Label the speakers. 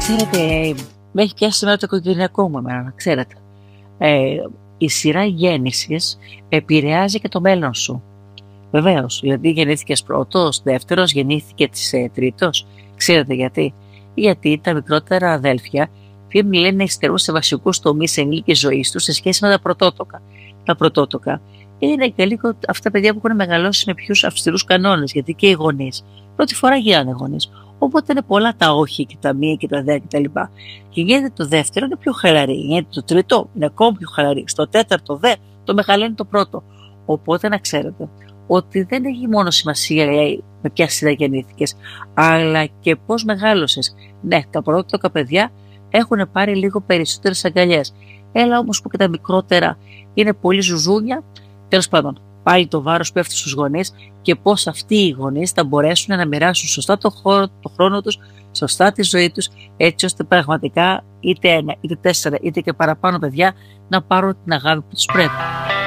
Speaker 1: Ξέρετε, με έχει πιάσει σήμερα το οικογενειακό μου εμένα, να ξέρετε. Η σειρά γέννησης επηρεάζει και το μέλλον σου. Βεβαίως, γιατί γεννήθηκες πρώτος, δεύτερος, γεννήθηκες τρίτος. Ξέρετε γιατί? Γιατί τα μικρότερα αδέλφια λένε υστερούν σε βασικούς τομείς ενήλικης ζωής τους σε σχέση με τα πρωτότοκα. Τα πρωτότοκα είναι και λίγο αυτά τα παιδιά που έχουν μεγαλώσει με πιο αυστηρούς κανόνες, γιατί και οι γονείς πρώτη φορά γίνανε γονείς. Οπότε είναι πολλά τα όχι και τα μία και τα δε κτλ. Και γίνεται το δεύτερο είναι πιο χαλαρή. Γίνεται το τρίτο είναι ακόμη πιο χαλαρή. Στο τέταρτο δε το μεγαλώνει το πρώτο. Οπότε να ξέρετε ότι δεν έχει μόνο σημασία με ποια σειρά γεννήθηκες, αλλά και πώς μεγάλωσες. Ναι, τα πρώτα παιδιά έχουν πάρει λίγο περισσότερες αγκαλιές. Έλα όμως που και τα μικρότερα είναι πολύ ζουζούνια. Τέλος πάντων, πάλι το βάρος πέφτει στους γονείς και πώς αυτοί οι γονείς θα μπορέσουν να μοιράσουν σωστά το χρόνο τους, σωστά τη ζωή τους, έτσι ώστε πραγματικά είτε ένα, είτε τέσσερα, είτε και παραπάνω παιδιά να πάρουν την αγάπη που τους πρέπει.